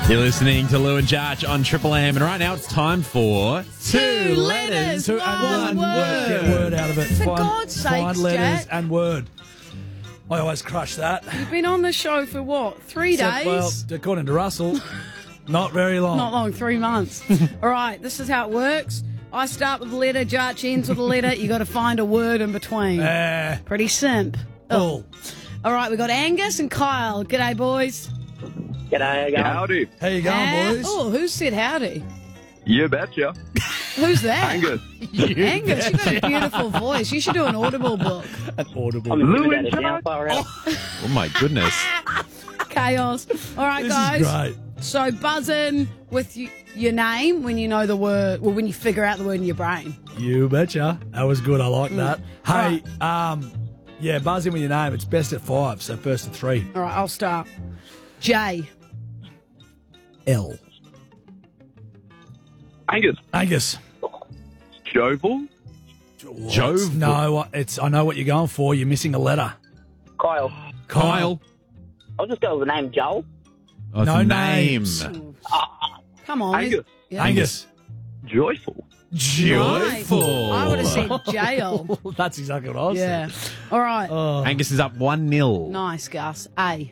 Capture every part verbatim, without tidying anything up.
You're listening to Lou and Jarch on Triple M, and right now it's time for Two letters, Two one and word. Get word out of it. For find, God's sakes, find letters Jack. and word. I always crush that. You've been on the show for what? Three Except, days? well, according to Russell, not very long. Not long, three months. All right, this is how it works. I start with a letter, Jarch ends with a letter. You got to find a word in between. Uh, Pretty simp. cool. All right, we got Angus and Kyle. G'day, boys. G'day, how you going? Howdy. How you going, Ah, boys? Oh, who said howdy? You betcha. Who's that? Angus. Angus, you've got a beautiful voice. You should do an Audible book. An audible. I'm Lou giving and that a down Jarch. far out. Oh, my goodness. Chaos. All right, This guys. is great. So buzz in with y- your name when you know the word, well, when you figure out the word in your brain. You betcha. That was good. I like that. All Hey, um, yeah, buzz in with your name. It's best at five, so first to three. All right, I'll start. J. L. Angus. Angus. Jovel. Jove. No, it's. I know what you're going for. You're missing a letter. Kyle. Kyle. I'll just go with the name Joel. Oh, it's No a name. names. Come on. Angus. Yeah. Angus. Joyful. Joyful. I would have said jail. That's exactly what I was Yeah. saying. All right. Oh. Angus is up one nil. Nice, Gus. A.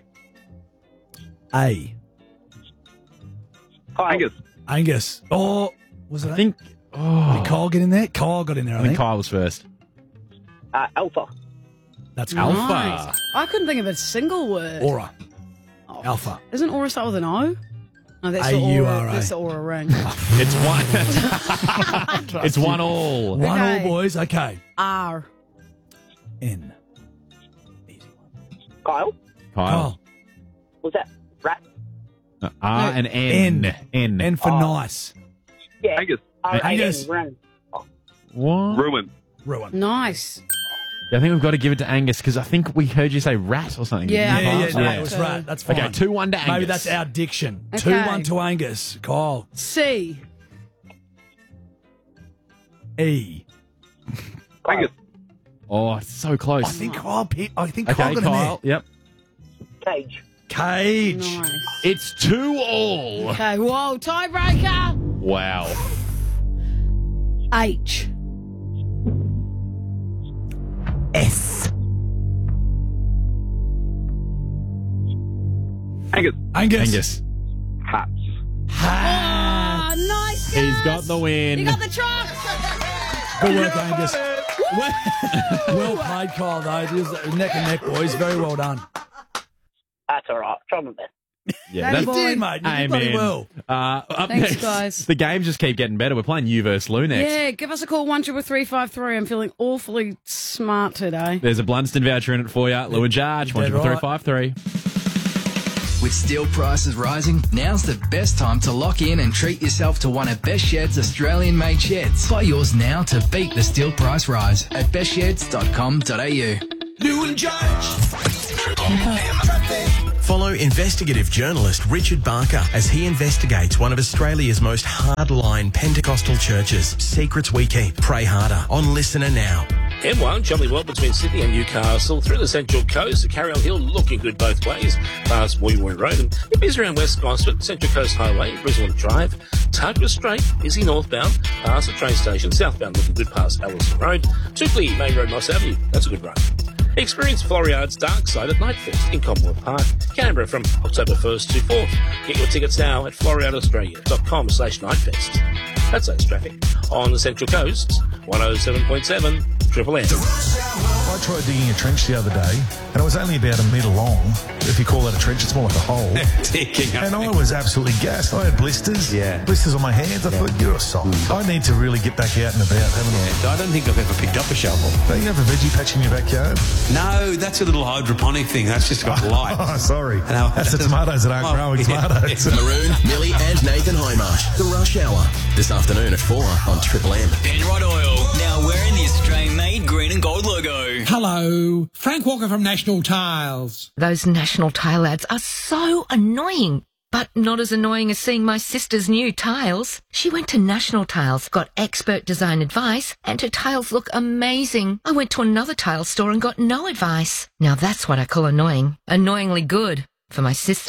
A. Kyle. Angus. Angus. Oh, was it? I think. Oh, Did Kyle get in there? Kyle got in there, I, I think think. Kyle was first. Uh, Alpha. That's good. Alpha. Nice. I couldn't think of a single word. Aura. Oh. Alpha. Isn't Aura start with an O? No, that's A the U Aura. R A. That's the Aura ring. It's one. It's one all. One Okay. all, boys. Okay. R. N. Easy one. Kyle. Kyle. Kyle. Was that rat? Uh, R No. and N. N. N. N for Oh. nice. Yeah. Angus. R A N, Angus. Run. What? Ruin. Ruin. Nice. I think we've got to give it to Angus because I think we heard you say rat or something. Yeah. Yeah, yeah, Yeah. no, it was right. That's fine. Okay, two one to Angus. Maybe that's our diction. Okay. two one to Angus. Kyle. C. E. Angus. Oh, it's so close. I think Kyle picked. I think Okay, Kyle got in Kyle. Yep. Cage. there. Cage. Nice. It's two all. Okay, whoa, tiebreaker. Wow. H. S. Angus. Angus. Angus. Hats. Ha. Oh, nice, He's Gus. got the win. You got the truck. Good work, Angus. Well, well played, Kyle, though. It was neck and neck, boys. Very well done. That's all right. Try my best. Yeah, Daddy that's boy. You did, mate. You did bloody Amen. well. Uh, up Thanks, next, guys. The games just keep getting better. We're playing you versus Lou next. Yeah, give us a call, one triple three five three. I'm feeling awfully smart today. There's a Blunston voucher in it for you. Lou and Jarch, one dead triple three right. five three. With steel prices rising, now's the best time to lock in and treat yourself to one of Best Shed's Australian-made sheds. Buy yours now to beat the steel price rise at best sheds dot com dot a u. Lou and Jarch. Triple M. Follow investigative journalist Richard Barker as he investigates one of Australia's most hardline Pentecostal churches. Secrets we keep. Pray harder. On Listener now. M one, jumping well between Sydney and Newcastle, through the Central Coast, the Carriel Hill looking good both ways, past Moywood Road, and it is around West Gosford, Central Coast Highway, Brisbane Drive, Tuggerah Straight, busy northbound, past the train station, southbound looking good past Allison Road, Tookley, Main Road, Moss Avenue, that's a good run. Experience Floriada's Dark Side at Nightfest in Commonwealth Park, Canberra from October first to fourth. Get your tickets now at floriada australia dot com slash nightfest. That's those traffic on the Central Coast, one oh seven point seven Triple M. I tried digging a trench the other day, and it was only about a metre long. If you call that a trench, it's more like a hole. And I was absolutely gassed. I had blisters, Yeah. blisters on my hands. I thought, you're a soul. I need to really get back out and about, haven't I? I don't think I've ever picked up a shovel. Don't you have a veggie patch in your backyard? No, that's a little hydroponic thing. That's just got light. Oh, sorry. No, That's the tomatoes that aren't Oh, growing yeah. tomatoes. Maroon, Millie and Nathan Highmarsh. The Rush Hour. This afternoon at four on Triple M. Penrod Oil, now wearing the Australian-made green and gold logo. Hello, Frank Walker from National Tiles. Those National Tile ads are so annoying. But not as annoying as seeing my sister's new tiles. She went to National Tiles, got expert design advice, and her tiles look amazing. I went to another tile store and got no advice. Now that's what I call annoying. Annoyingly good for my sister.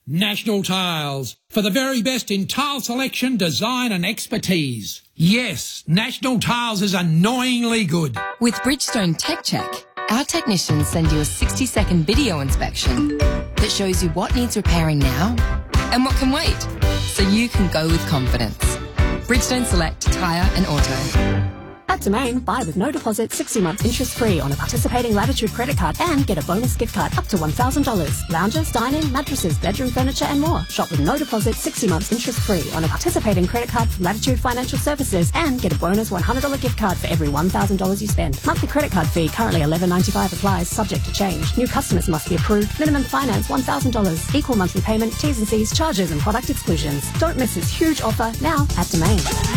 National Tiles, for the very best in tile selection, design and expertise. Yes, National Tiles is annoyingly good. With Bridgestone Tech Check, our technicians send you a sixty second video inspection that shows you what needs repairing now and what can wait, so you can go with confidence. Bridgestone Select Tyre and Auto. At Domain, buy with no deposit, sixty months interest free on a participating Latitude credit card and get a bonus gift card up to one thousand dollars. Lounges, dining, mattresses, bedroom furniture and more. Shop with no deposit, sixty months interest free on a participating credit card from Latitude Financial Services and get a bonus one hundred dollars gift card for every one thousand dollars you spend. Monthly credit card fee currently eleven ninety-five applies, subject to change. New customers must be approved. Minimum finance one thousand dollars. Equal monthly payment, T's and C's, charges and product exclusions. Don't miss this huge offer now at Domain.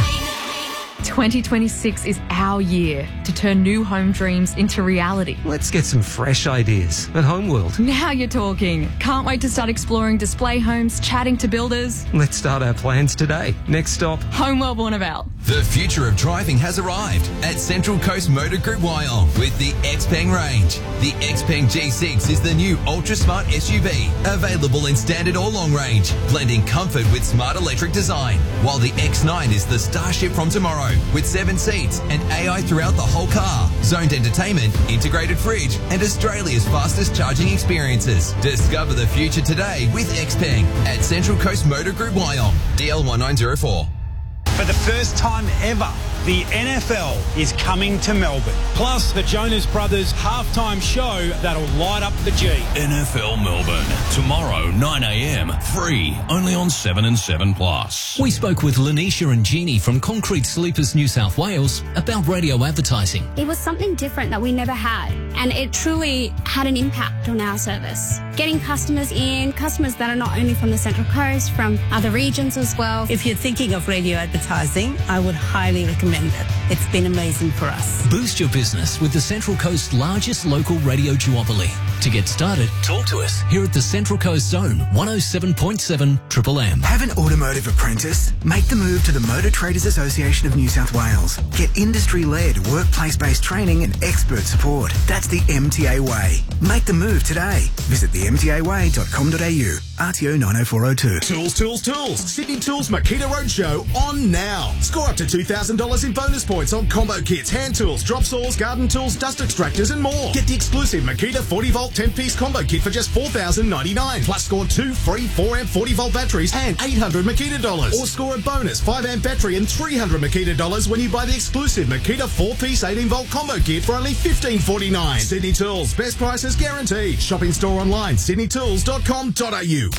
twenty twenty-six is our year to turn new home dreams into reality. Let's get some fresh ideas at Homeworld. Now you're talking. Can't wait to start exploring display homes, chatting to builders. Let's start our plans today. Next stop, Homeworld Warnervale. The future of driving has arrived at Central Coast Motor Group Wyong with the Xpeng range. The Xpeng G six is the new ultra-smart S U V, available in standard or long range, blending comfort with smart electric design, while the X nine is the starship from tomorrow with seven seats and A I throughout the whole car, zoned entertainment, integrated fridge, and Australia's fastest charging experiences. Discover the future today with Xpeng at Central Coast Motor Group Wyong, D L one nine zero four. For the first time ever, the N F L is coming to Melbourne. Plus, the Jonas Brothers halftime show that'll light up the G. N F L Melbourne, tomorrow, nine a m, free, only on seven and seven plus. We spoke with Lanisha and Jeannie from Concrete Sleepers New South Wales about radio advertising. It was something different that we never had, and it truly had an impact on our service. Getting customers in, customers that are not only from the Central Coast, from other regions as well. If you're thinking of radio advertising, I would highly recommend it. It's been amazing for us. Boost your business with the Central Coast's largest local radio duopoly. To get started, talk to us here at the Central Coast Zone, one oh seven point seven Triple M. Have an automotive apprentice? Make the move to the Motor Traders Association of New South Wales. Get industry-led, workplace-based training and expert support. That's the M T A way. Make the move today. Visit the m t a way dot com dot a u. R T O nine oh four oh two. Tools, tools, tools. Sydney Tools Makita Roadshow on now. Score up to two thousand dollars in bonus points on combo kits, hand tools, drop saws, garden tools, dust extractors and more. Get the exclusive Makita forty volt ten piece combo kit for just four thousand ninety-nine dollars. Plus score two free four amp forty volt batteries and eight hundred Makita dollars. Or score a bonus five amp battery and three hundred Makita dollars when you buy the exclusive Makita four piece eighteen volt combo kit for only fifteen forty-nine. Sydney Tools, best prices guaranteed. Shop in store online, sydney tools dot com dot a u.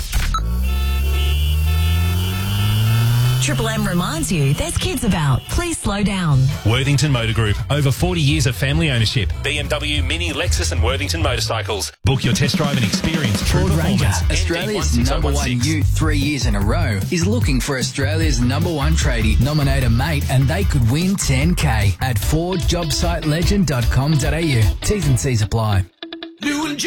Triple M reminds you there's kids about. Please slow down. Worthington Motor Group. Over forty years of family ownership. B M W, Mini, Lexus and Worthington motorcycles. Book your test drive and experience true Ford Ranger, performance. Australia's number one youth three years in a row, is looking for Australia's number one tradie. Nominate a mate and they could win ten K at ford job site legend dot com dot a u. T's and C's apply. New and